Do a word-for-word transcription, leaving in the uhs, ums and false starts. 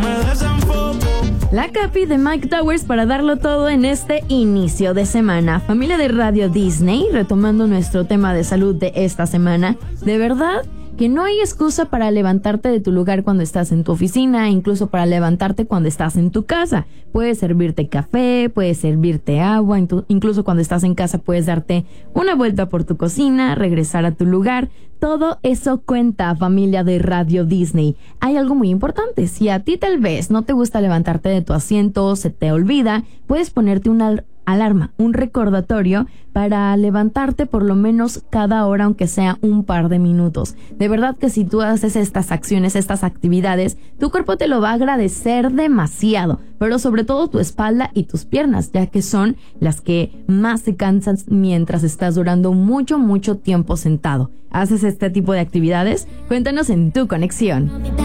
me desenfoco. La Capi de Mike Towers para darlo todo en este inicio de semana. Familia de Radio Disney, retomando nuestro tema de salud de esta semana. De verdad que no hay excusa para levantarte de tu lugar cuando estás en tu oficina, incluso para levantarte cuando estás en tu casa. Puedes servirte café, puedes servirte agua, incluso cuando estás en casa puedes darte una vuelta por tu cocina, regresar a tu lugar. Todo eso cuenta, familia de Radio Disney. Hay algo muy importante. Si a ti tal vez no te gusta levantarte de tu asiento, se te olvida, puedes ponerte una alarma, un recordatorio para levantarte por lo menos cada hora, aunque sea un par de minutos. De verdad que si tú haces estas acciones, estas actividades, tu cuerpo te lo va a agradecer demasiado, pero sobre todo tu espalda y tus piernas, ya que son las que más se cansan mientras estás durando mucho, mucho tiempo sentado. ¿Haces este tipo de actividades? Cuéntanos en Tu Conexión.